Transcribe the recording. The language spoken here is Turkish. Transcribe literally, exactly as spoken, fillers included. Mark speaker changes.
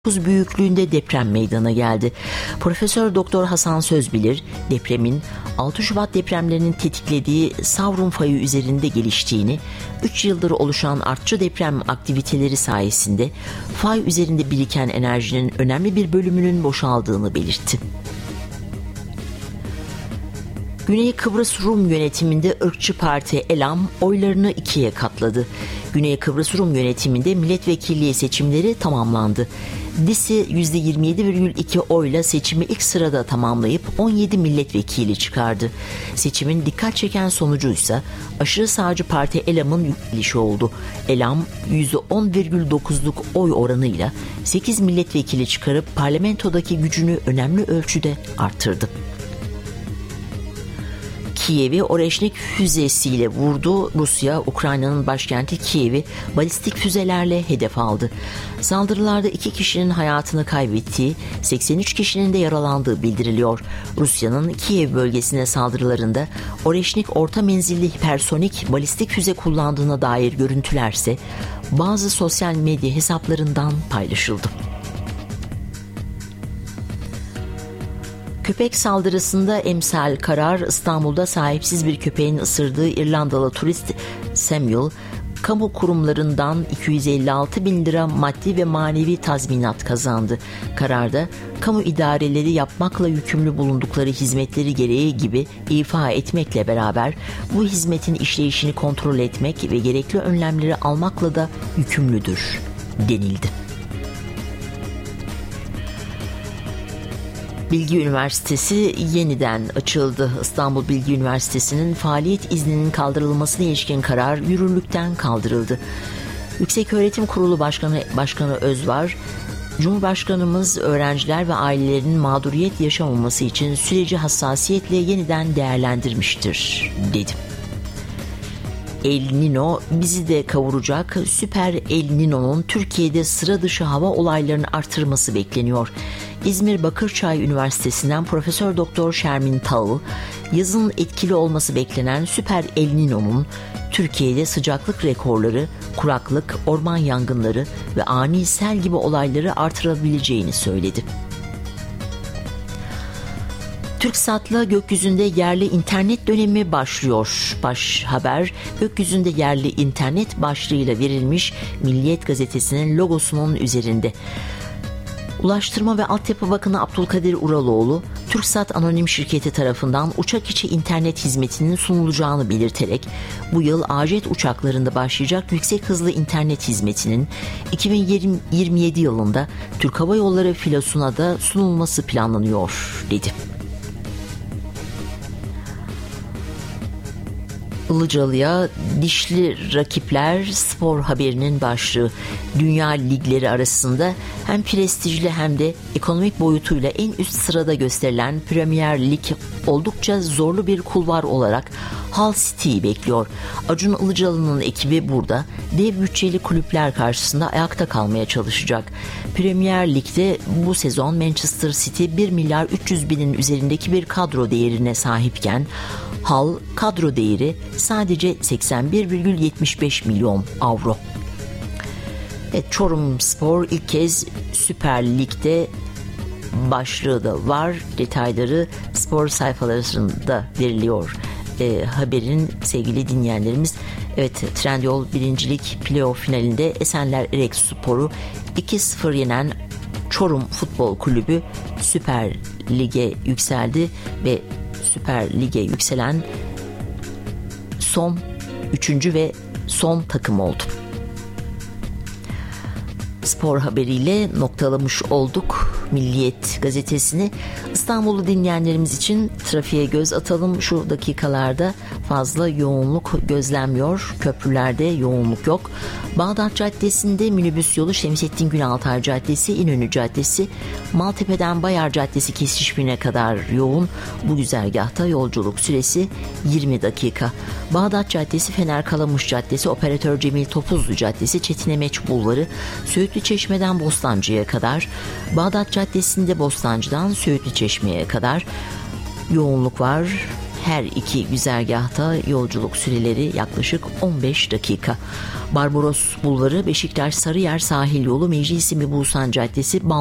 Speaker 1: büyüklüğünde deprem meydana geldi. Profesör Doktor Hasan Sözbilir, depremin altı Şubat depremlerinin tetiklediği Savrum fayı üzerinde geliştiğini, üç yıldır oluşan artçı deprem aktiviteleri sayesinde fay üzerinde biriken enerjinin önemli bir bölümünün boşaldığını belirtti. Güney Kıbrıs Rum yönetiminde ırkçı parti Elam oylarını ikiye katladı. Güney Kıbrıs Rum yönetiminde milletvekilliği seçimleri tamamlandı. DİSİ yüzde yirmi yedi virgül iki oyla seçimi ilk sırada tamamlayıp on yedi milletvekili çıkardı. Seçimin dikkat çeken sonucuysa aşırı sağcı parti Elam'ın yükselişi oldu. Elam yüzde on virgül dokuzluk oy oranıyla sekiz milletvekili çıkarıp parlamentodaki gücünü önemli ölçüde arttırdı. Kiev'i Oreşnik füzesiyle vurdu. Rusya, Ukrayna'nın başkenti Kiev'i balistik füzelerle hedef aldı. Saldırılarda iki kişinin hayatını kaybettiği, seksen üç kişinin de yaralandığı bildiriliyor. Rusya'nın Kiev bölgesine saldırılarında Oreşnik orta menzilli hipersonik balistik füze kullandığına dair görüntülerse bazı sosyal medya hesaplarından paylaşıldı. Köpek saldırısında emsal karar, İstanbul'da sahipsiz bir köpeğin ısırdığı İrlandalı turist Samuel, kamu kurumlarından iki yüz elli altı bin lira maddi ve manevi tazminat kazandı. Kararda kamu idareleri yapmakla yükümlü bulundukları hizmetleri gereği gibi ifa etmekle beraber bu hizmetin işleyişini kontrol etmek ve gerekli önlemleri almakla da yükümlüdür denildi. Bilgi Üniversitesi yeniden açıldı. İstanbul Bilgi Üniversitesi'nin faaliyet izninin kaldırılmasına ilişkin karar yürürlükten kaldırıldı. Yükseköğretim Kurulu Başkanı Başkanı Özvar, Cumhurbaşkanımız öğrenciler ve ailelerin mağduriyet yaşamaması için süreci hassasiyetle yeniden değerlendirmiştir, dedi. El Nino bizi de kavuracak. Süper El Nino'nun Türkiye'de sıra dışı hava olaylarını artırması bekleniyor. İzmir Bakırçay Üniversitesi'nden Profesör Doktor Şermin Tağıl, yazın etkili olması beklenen Süper El Nino'nun Türkiye'de sıcaklık rekorları, kuraklık, orman yangınları ve ani sel gibi olayları artırabileceğini söyledi. TürkSat'la gökyüzünde yerli internet dönemi başlıyor. Baş haber, gökyüzünde yerli internet başlığıyla verilmiş Milliyet gazetesinin logosunun üzerinde. Ulaştırma ve Altyapı Bakanı Abdülkadir Uraloğlu, TürkSat Anonim Şirketi tarafından uçak içi internet hizmetinin sunulacağını belirterek, bu yıl A J E T uçaklarında başlayacak yüksek hızlı internet hizmetinin iki bin yirmi yedi yılında Türk Hava Yolları filosuna da sunulması planlanıyor, dedi. Ilıcalı'ya dişli rakipler spor haberinin başlığı. Dünya ligleri arasında hem prestijli hem de ekonomik boyutuyla en üst sırada gösterilen Premier Lig oldukça zorlu bir kulvar olarak Hull City'yi bekliyor. Acun Ilıcalı'nın ekibi burada dev bütçeli kulüpler karşısında ayakta kalmaya çalışacak. Premier Lig'de bu sezon Manchester City bir milyar üç yüz binin üzerindeki bir kadro değerine sahipken Hull kadro değeri sadece seksen bir virgül yetmiş beş milyon avro. Evet, Çorumspor ilk kez Süper Lig'de başlığı da var. Detayları spor sayfalarında veriliyor. E, haberin sevgili dinleyenlerimiz. Evet, Trendyol birincilik playoff finalinde Esenler Erekspor'u iki sıfır yenen Çorum Futbol Kulübü Süper Lig'e yükseldi ve Süper Lig'e yükselen son üçüncü ve son takım oldu. Spor haberiyle noktalamış olduk Milliyet gazetesini. İstanbul'u dinleyenlerimiz için trafiğe göz atalım. Şu dakikalarda fazla yoğunluk gözlenmiyor. Köprülerde yoğunluk yok. Bağdat Caddesi'nde minibüs yolu Şemsettin Günaltay Caddesi, İnönü Caddesi, Maltepe'den Bayar Caddesi kesişimine kadar yoğun. Bu güzergahta yolculuk süresi yirmi dakika. Bağdat Caddesi, Fener Kalamış Caddesi, Operatör Cemil Topuzlu Caddesi, Çetinemeç Bulvarı, Söğütlü Çeşme'den Bostancı'ya kadar, Bağdat Caddesi'nde Bostancı'dan Söğütlü Çeşme'ye kadar yoğunluk var. Her iki güzergahta yolculuk süreleri yaklaşık on beş dakika. Barbaros Bulvarı, Beşiktaş Sarıyer Sahil Yolu, Meclisi Mebusan Caddesi,